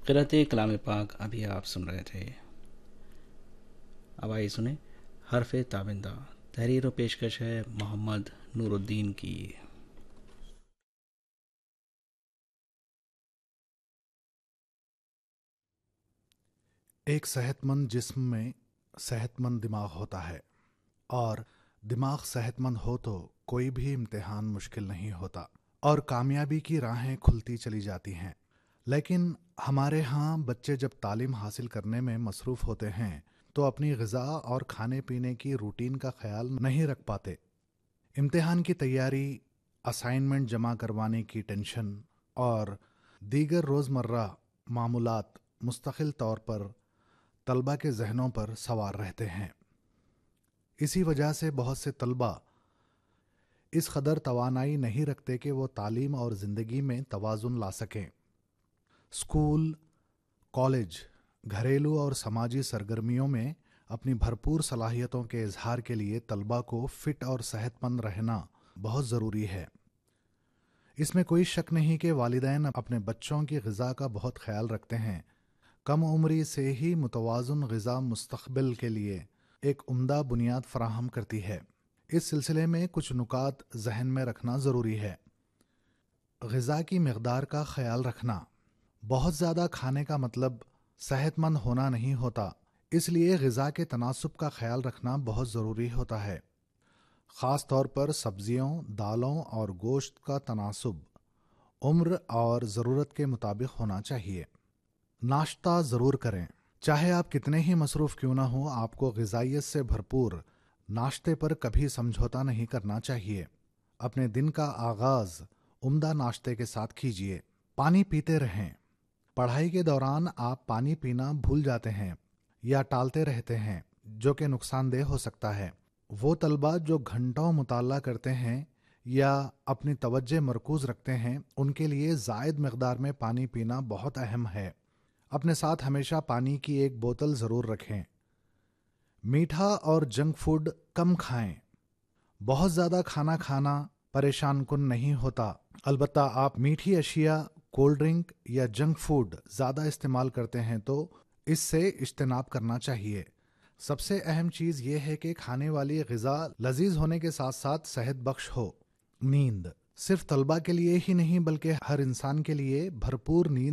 قرأت کلام پاک ابھی آپ سن رہے تھے. اب آئیے سنیں حرف تابندہ. تحریر و پیشکش ہے محمد نور الدین کی. ایک صحت مند جسم میں صحت مند دماغ ہوتا ہے، اور دماغ صحت مند ہو تو کوئی بھی امتحان مشکل نہیں ہوتا اور کامیابی کی راہیں کھلتی چلی جاتی ہیں۔ لیکن ہمارے ہاں بچے جب تعلیم حاصل کرنے میں مصروف ہوتے ہیں تو اپنی غذا اور کھانے پینے کی روٹین کا خیال نہیں رکھ پاتے۔ امتحان کی تیاری، اسائنمنٹ جمع کروانے کی ٹینشن اور دیگر روزمرہ معمولات مستقل طور پر طلبہ کے ذہنوں پر سوار رہتے ہیں۔ اسی وجہ سے بہت سے طلبہ اس قدر توانائی نہیں رکھتے کہ وہ تعلیم اور زندگی میں توازن لا سکیں۔ اسکول، کالج، گھریلو اور سماجی سرگرمیوں میں اپنی بھرپور صلاحیتوں کے اظہار کے لیے طلبہ کو فٹ اور صحت مند رہنا بہت ضروری ہے۔ اس میں کوئی شک نہیں کہ والدین اپنے بچوں کی غذا کا بہت خیال رکھتے ہیں۔ کم عمری سے ہی متوازن غذا مستقبل کے لیے ایک عمدہ بنیاد فراہم کرتی ہے۔ اس سلسلے میں کچھ نکات ذہن میں رکھنا ضروری ہے۔ غذا کی مقدار کا خیال رکھنا۔ بہت زیادہ کھانے کا مطلب صحت مند ہونا نہیں ہوتا، اس لیے غذا کے تناسب کا خیال رکھنا بہت ضروری ہوتا ہے۔ خاص طور پر سبزیوں، دالوں اور گوشت کا تناسب عمر اور ضرورت کے مطابق ہونا چاہیے۔ ناشتہ ضرور کریں، چاہے آپ کتنے ہی مصروف کیوں نہ ہوں، آپ کو غذائیت سے بھرپور ناشتے پر کبھی سمجھوتا نہیں کرنا چاہیے۔ اپنے دن کا آغاز عمدہ ناشتے کے ساتھ کیجیے۔ پانی پیتے رہیں۔ پڑھائی کے دوران آپ پانی پینا بھول جاتے ہیں یا ٹالتے رہتے ہیں، جو کہ نقصان دہ ہو سکتا ہے۔ وہ طلبہ جو گھنٹوں مطالعہ کرتے ہیں یا اپنی توجہ مرکوز رکھتے ہیں، ان کے لیے زائد مقدار میں پانی پینا بہت اہم ہے۔ اپنے ساتھ ہمیشہ پانی کی ایک بوتل ضرور رکھیں۔ میٹھا اور جنک فوڈ کم کھائیں۔ بہت زیادہ کھانا کھانا پریشان کن نہیں ہوتا، البتہ آپ میٹھی اشیاء، کولڈ ڈرنک یا جنک فوڈ زیادہ استعمال کرتے ہیں تو اس سے اجتناب کرنا چاہیے۔ سب سے اہم چیز یہ ہے کہ کھانے والی غذا لذیذ ہونے کے ساتھ ساتھ صحت بخش ہو۔ نیند صرف طلبہ کے لیے ہی نہیں بلکہ ہر انسان کے لیے بھرپور نیند